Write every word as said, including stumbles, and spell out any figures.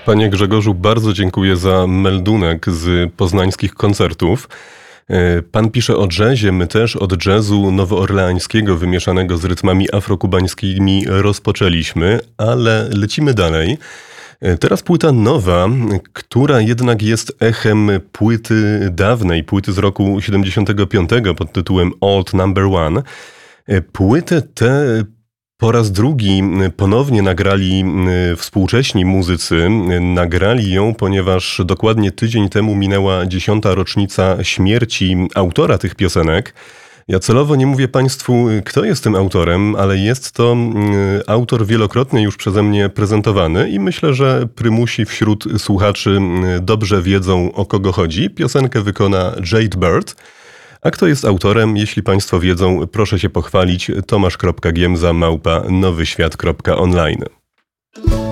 Panie Grzegorzu, bardzo dziękuję za meldunek z poznańskich koncertów. Pan pisze o jazzie, my też od jazzu nowoorleańskiego wymieszanego z rytmami afrokubańskimi rozpoczęliśmy, ale lecimy dalej. Teraz płyta nowa, która jednak jest echem płyty dawnej, płyty z roku siedemdziesiątego piątego pod tytułem Old Number One. Płytę tę po raz drugi ponownie nagrali współcześni muzycy. Nagrali ją, ponieważ dokładnie tydzień temu minęła dziesiąta rocznica śmierci autora tych piosenek. Ja celowo nie mówię Państwu, kto jest tym autorem, ale jest to autor wielokrotnie już przeze mnie prezentowany i myślę, że prymusi wśród słuchaczy dobrze wiedzą, o kogo chodzi. Piosenkę wykona Jade Bird. A kto jest autorem? Jeśli Państwo wiedzą, proszę się pochwalić. tomasz kropka giemza małpa nowyświat kropka online.